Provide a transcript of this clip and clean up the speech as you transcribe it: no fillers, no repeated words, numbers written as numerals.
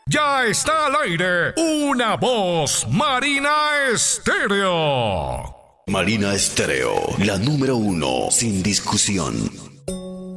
Ya está al aire una voz Marina Estéreo. Marina Estéreo, la número uno, sin discusión.